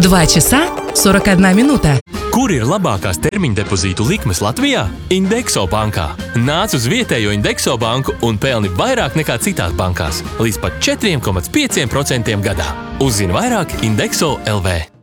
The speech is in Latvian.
2 часа 41 minūte. Kur ir labākās termiņa depozītu likmes Latvijā? Indexo bankā. Nāc uz vietējo Indexo banku un pelni vairāk nekā citās bankās. Līdz pat 4,5% gadā. Uzzini vairāk Indexo LV.